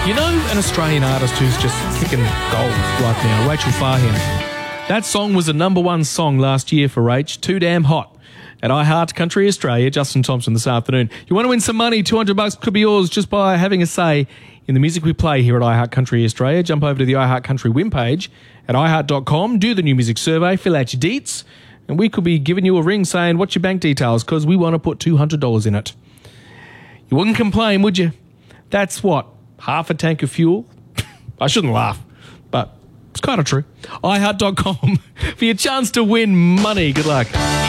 You know an Australian artist who's just kicking goals right now? Rachel Farhan. That song was a number one song last year for Rach. Too Damn Hot. At iHeart Country Australia, Justin Thompson this afternoon. You want to win some money? $200 could be yours just by having a say in the music we play here at iHeart Country Australia. Jump over to the iHeart Country win page at iHeart.com, do the new music survey, fill out your deets, and we could be giving you a ring saying, what's your bank details? Because we want to put $200 in it. You wouldn't complain, would you? That's what? Half a tank of fuel? I shouldn't laugh, but it's kind of true. iHeart.com for your chance to win money. Good luck.